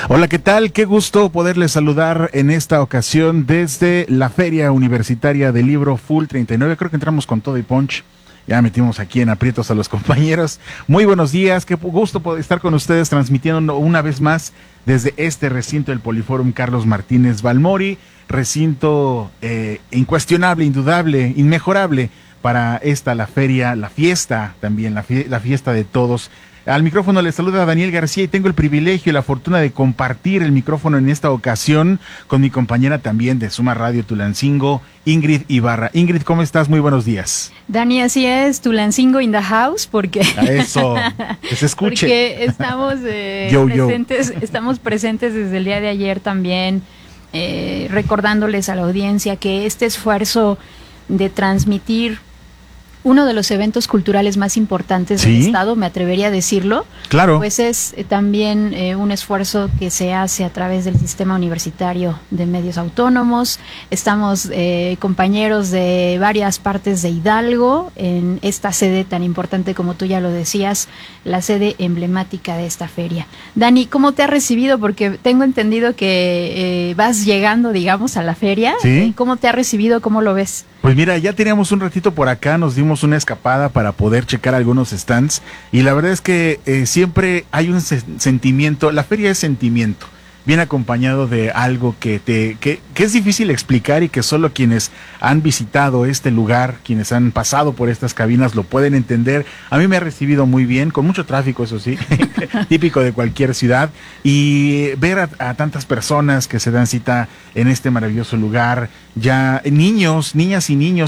Hola, ¿qué tal? Qué gusto poderles saludar en esta ocasión desde la Feria Universitaria del Libro Full 39. Creo que entramos con todo y punch. Ya metimos aquí en aprietos a los compañeros. Muy buenos días, qué gusto poder estar con ustedes transmitiendo una vez más desde este recinto del Poliforum Carlos Martínez Balmori. Recinto incuestionable, indudable, inmejorable para la feria, la fiesta también, la fiesta de todos. Al micrófono les saluda Daniel García y tengo el privilegio y la fortuna de compartir el micrófono en esta ocasión con mi compañera también de Suma Radio Tulancingo, Ingrid Ibarra. Ingrid, ¿cómo estás? Muy buenos días. Dani, así es, Tulancingo in the house, porque... A eso, que se escuche. Porque estamos, estamos presentes desde el día de ayer también, recordándoles a la audiencia que este esfuerzo de transmitir uno de los eventos culturales más importantes del Estado, me atrevería a decirlo. Claro. Pues es también un esfuerzo que se hace a través del Sistema Universitario de Medios Autónomos. Estamos compañeros de varias partes de Hidalgo en esta sede tan importante como tú ya lo decías, la sede emblemática de esta feria. Dani, ¿cómo te ha recibido? Porque tengo entendido que vas llegando, digamos, a la feria. ¿Sí? ¿Cómo te ha recibido? ¿Cómo lo ves? Pues mira, ya teníamos un ratito por acá, nos dimos una escapada para poder checar algunos stands y la verdad es que siempre hay un sentimiento, la feria es sentimiento, viene acompañado de algo que es difícil explicar y que solo quienes han visitado este lugar, quienes han pasado por estas cabinas lo pueden entender. A mí me ha recibido muy bien, con mucho tráfico, eso sí, típico de cualquier ciudad, y ver a tantas personas que se dan cita en este maravilloso lugar, ya niños, niñas y niños